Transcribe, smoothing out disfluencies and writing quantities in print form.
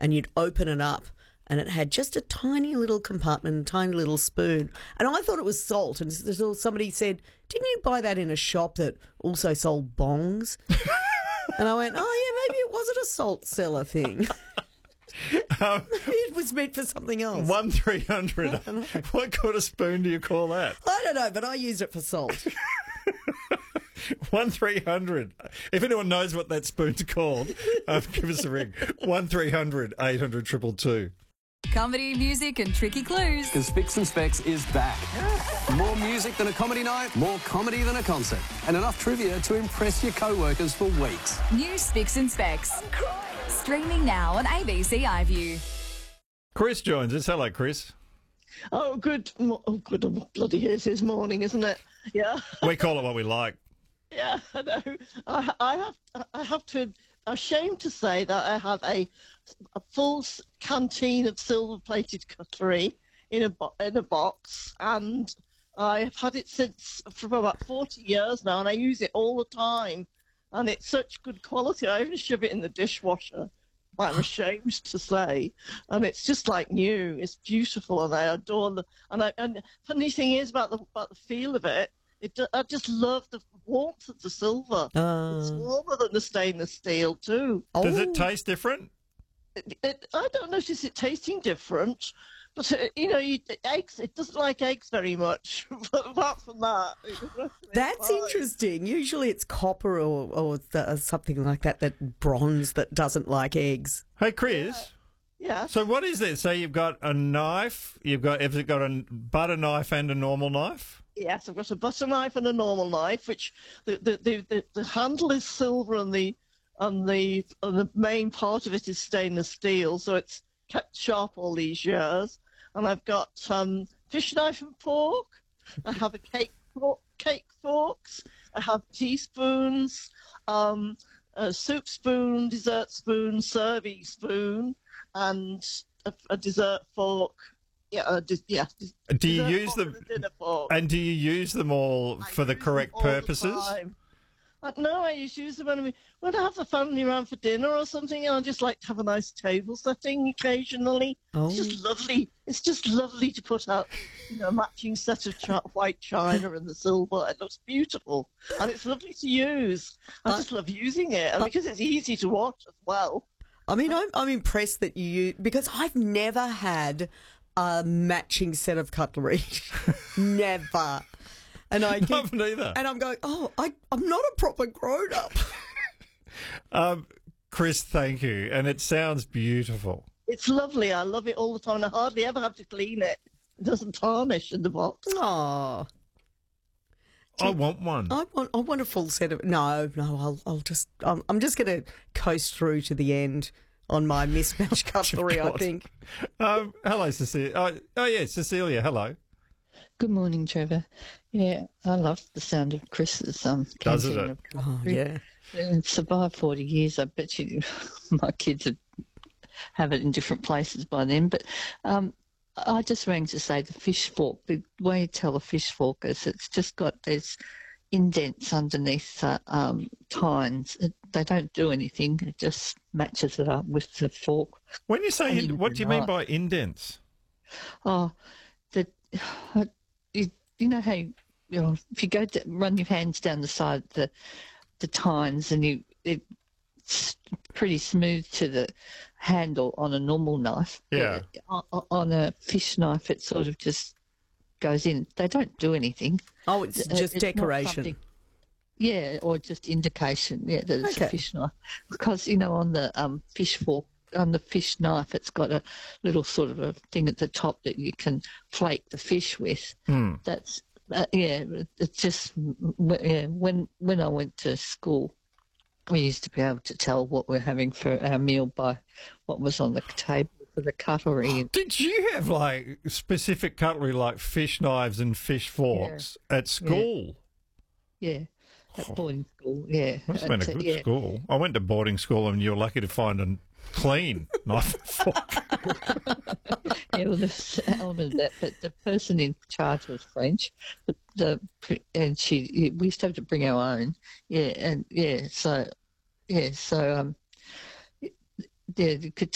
and you'd open it up and it had just a tiny little compartment, a tiny little spoon. And I thought it was salt. And somebody said, didn't you buy that in a shop that also sold bongs? And I went, oh, yeah, maybe it wasn't a salt cellar thing. It was meant for something else. 1300. What kind of spoon do you call that? I don't know, but I used it for salt. 1300. If anyone knows what that spoon's called, give us a ring. 1300 800 222. Comedy, music and tricky clues. Because Spicks and Specs is back. More music than a comedy night, more comedy than a concert, and enough trivia to impress your co-workers for weeks. New Spicks and Specs. Streaming now on ABC iView. Chris joins us. Hello, Chris. Oh, good. Oh, good. Oh, bloody it is morning, isn't it? Yeah. We call it what we like. Yeah, I know. I have to. I'm ashamed to say that I have a full canteen of silver-plated cutlery in a box, and I've had it for about 40 years now, and I use it all the time. And it's such good quality. I even shove it in the dishwasher. I'm ashamed to say, and it's just like new. It's beautiful, and I adore the. And funny thing is about the feel of it. I just love the warmth of the silver. It's warmer than the stainless steel too. Does it taste different? I don't notice it tasting different, but eggs. It doesn't like eggs very much. But apart from that, That's interesting. Usually it's copper or something like that bronze that doesn't like eggs. Hey, Chris. Yeah. So what is this? So you've got a knife. Has it got a butter knife and a normal knife? Yes, I've got a butter knife and a normal knife, which the handle is silver and the main part of it is stainless steel, so it's kept sharp all these years. And I've got fish knife and fork. I have cake forks. I have teaspoons, a soup spoon, dessert spoon, serving spoon, and a dessert fork. Do you use them? And do you use them all for the correct purposes? No, I just use them when I have the family around for dinner or something. I just like to have a nice table setting occasionally. Oh. It's just lovely. It's just lovely to put out, a matching set of white china and the silver. It looks beautiful, and it's lovely to use. I just love using it, and because it's easy to wash as well. I mean, I'm impressed that you because I've never had a matching set of cutlery. Never. And I haven't either. And I'm going, I'm not a proper grown-up. Chris, thank you. And it sounds beautiful. It's lovely. I love it all the time. I hardly ever have to clean it. It doesn't tarnish in the box. Oh. I want one. I want a full set of... No, I'm just going to coast through to the end on my mismatched cutlery, I think. Hello, Cecilia. Oh, yeah, Cecilia, hello. Good morning, Trevor. Yeah, I love the sound of Chris's Doesn't canteen it? of cutlery. Yeah. It's survived 40 years. I bet you my kids would have it in different places by then. But I just rang to say the fish fork, the way you tell a fish fork is it's just got these indents underneath tines. They don't do anything. It just matches it up with the fork. When you say, what do you mean by indents? Oh, you know how if you go to run your hands down the side of the tines and it's pretty smooth to the handle on a normal knife. Yeah. On a fish knife, it sort of just goes in. They don't do anything. Oh, it's just decoration. Yeah, or just indication. Yeah, that it's a fish knife. Because on the fish fork. On the fish knife, it's got a little sort of a thing at the top that you can flake the fish with. That's it's just when I went to school, we used to be able to tell what we're having for our meal by what was on the table for the cutlery. Did you have like specific cutlery like fish knives and fish forks at school? Yeah. At boarding school, yeah. That's been a good school. I went to boarding school and you were lucky to find a clean knife and fork. Yeah, well, there's an element of that, but the person in charge was French, we used to have to bring our own. You could